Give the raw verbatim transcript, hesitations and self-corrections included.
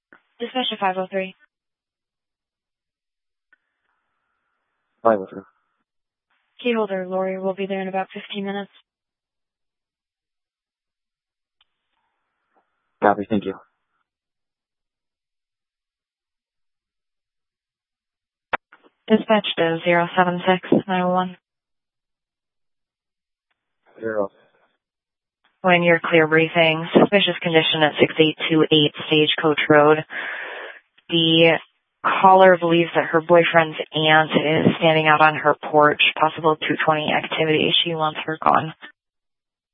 Dispatch to five oh three. five oh three. Key holder, Lori will be there in about fifteen minutes. Copy, thank you. Dispatch to zero seven six nine oh one. Zero. When you're clear briefing, suspicious condition at six eight two eight Stagecoach Road. The caller believes that her boyfriend's aunt is standing out on her porch, possible two twenty activity. She wants her gone.